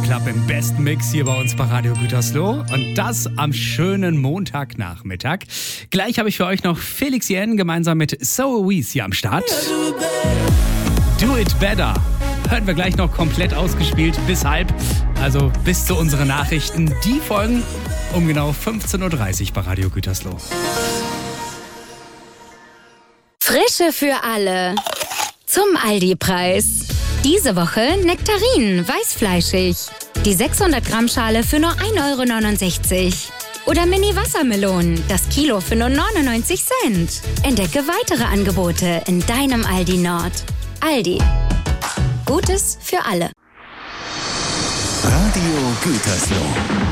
Club im besten Mix hier bei uns bei Radio Gütersloh. Und das am schönen Montagnachmittag. Gleich habe ich für euch noch Felix Jähn gemeinsam mit So Wees hier am Start. Do It Better. Hören wir gleich noch komplett ausgespielt bis halb. Also bis zu unseren Nachrichten. Die folgen um genau 15.30 Uhr bei Radio Gütersloh. Frische für alle. Zum Aldi-Preis. Diese Woche Nektarinen, weißfleischig. Die 600 Gramm Schale für nur 1,69 €. Oder Mini-Wassermelonen, das Kilo für nur 99 Cent. Entdecke weitere Angebote in deinem Aldi Nord. Aldi. Gutes für alle. Radio Gütersloh.